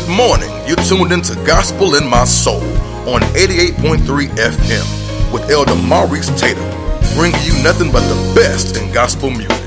Good morning. You're tuned into Gospel in My Soul on 88.3 FM with Elder Maurice Tatum, bringing you nothing but the best in gospel music.